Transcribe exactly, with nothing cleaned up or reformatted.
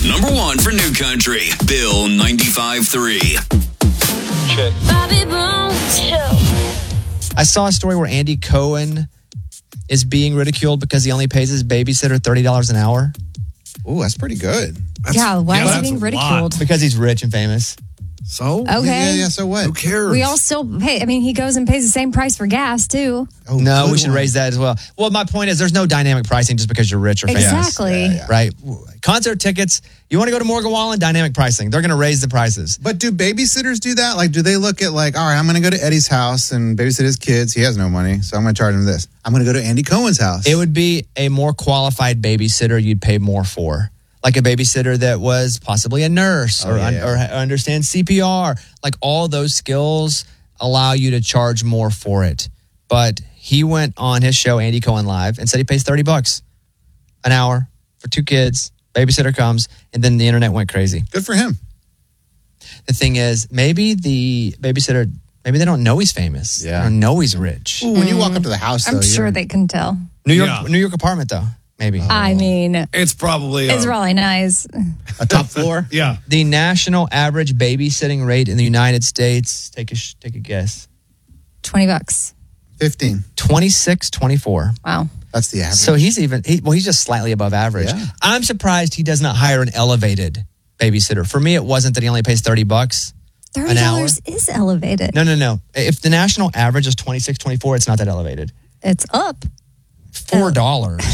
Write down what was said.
Number one for New Country, Bill ninety-five three. Check. Bobby Bones Show. I saw a story where Andy Cohen is being ridiculed because he only pays his babysitter thirty dollars an hour. Ooh, that's pretty good. That's, Yeah, why is that's he being a ridiculed? lot. Because he's rich and famous. So? Okay. Yeah, yeah, so what? Who cares? We all still pay. I mean, he goes and pays the same price for gas, too. Oh, No, good we should one. raise that as well. Well, my point is there's no dynamic pricing just because you're rich or famous. Exactly. Yeah, yeah. Right? Concert tickets, you want to go to Morgan Wallen, dynamic pricing. They're going to raise the prices. But do babysitters do that? Like, do they look at like, all right, I'm going to go to Eddie's house and babysit his kids. He has no money, so I'm going to charge him this. I'm going to go to Andy Cohen's house. It would be a more qualified babysitter you'd pay more for. Like a babysitter that was possibly a nurse Oh, or, yeah, un- yeah. or ha- understands C P R. Like all those skills allow you to charge more for it. But he went on his show, Andy Cohen Live, and said he pays thirty bucks an hour for two kids. Babysitter comes, and then the internet went crazy. Good for him. The thing is, maybe the babysitter, maybe they don't know he's famous. Yeah. They don't know he's rich. Ooh, when you walk up to the house, I'm though, sure you're- they can tell. New York, Yeah. New York apartment though, maybe. I mean, It's probably... it's uh, really nice. a top floor. Yeah. The national average babysitting rate in the United States, take a sh- take a guess, twenty bucks. fifteen. twenty-six, twenty-four. Wow. That's the average. So he's even, he, well, he's just slightly above average. Yeah. I'm surprised he does not hire an elevated babysitter. For me, it wasn't that he only pays thirty bucks. thirty dollars is elevated. No, no, no. If the national average is twenty-six, twenty-four, it's not that elevated. It's up. four dollars